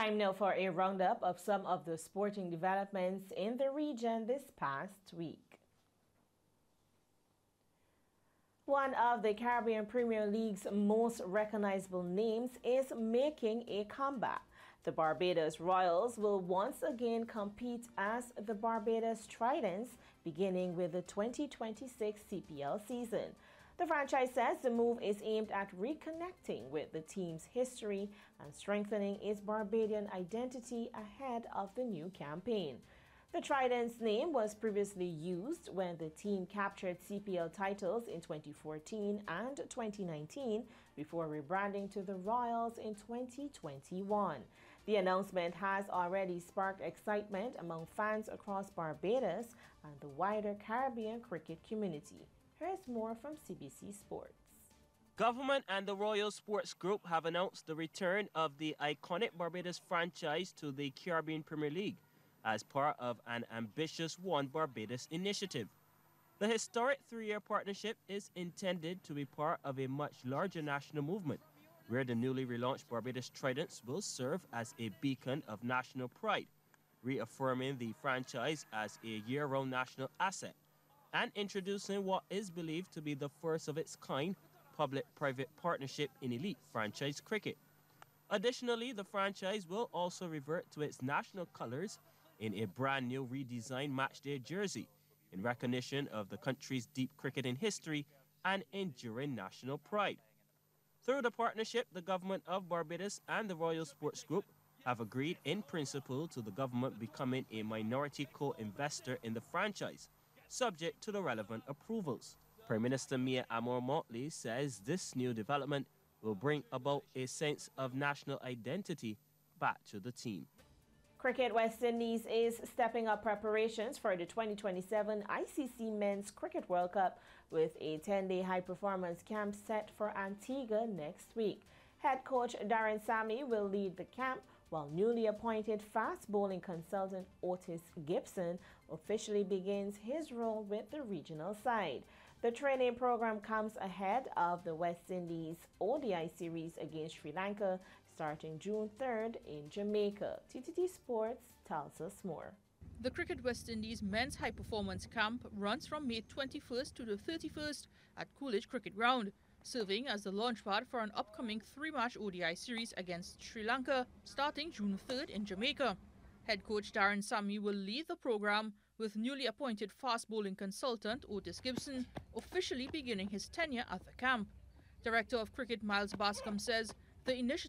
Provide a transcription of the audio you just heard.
Time now for a roundup of some of the sporting developments in the region this past week. One of the Caribbean Premier League's most recognizable names is making a comeback. The Barbados Royals will once again compete as the Barbados Tridents, beginning with the 2026 CPL season. The franchise says the move is aimed at reconnecting with the team's history and strengthening its Barbadian identity ahead of the new campaign. The Tridents name was previously used when the team captured CPL titles in 2014 and 2019 before rebranding to the Royals in 2021. The announcement has already sparked excitement among fans across Barbados and the wider Caribbean cricket community. Here's more from CBC Sports. Government and the Royal Sports Group have announced the return of the iconic Barbados franchise to the Caribbean Premier League as part of an ambitious One Barbados initiative. The historic three-year partnership is intended to be part of a much larger national movement, where the newly relaunched Barbados Tridents will serve as a beacon of national pride, reaffirming the franchise as a year-round national asset, and introducing what is believed to be the first of its kind public-private partnership in elite franchise cricket. Additionally, the franchise will also revert to its national colors in a brand new redesigned matchday jersey in recognition of the country's deep cricketing history and enduring national pride. Through the partnership, the government of Barbados and the Royal Sports Group have agreed in principle to the government becoming a minority co-investor in the franchise, subject to the relevant approvals. Prime Minister Mia Amor-Motley says this new development will bring about a sense of national identity back to the team. Cricket West Indies is stepping up preparations for the 2027 ICC Men's Cricket World Cup with a 10-day high-performance camp set for Antigua next week. Head coach Darren Sammy will lead the camp, while newly appointed fast bowling consultant Otis Gibson officially begins his role with the regional side. The training program comes ahead of the West Indies ODI series against Sri Lanka starting June 3rd in Jamaica. TTT Sports tells us more. The Cricket West Indies Men's High Performance Camp runs from May 21st to the 31st at Coolidge Cricket Ground, serving as the launchpad for an upcoming 3-match ODI series against Sri Lanka starting June 3rd in Jamaica. Head coach Darren Sammy will lead the program, with newly appointed fast bowling consultant Otis Gibson officially beginning his tenure at the camp. Director of Cricket Miles Bascom says the initiative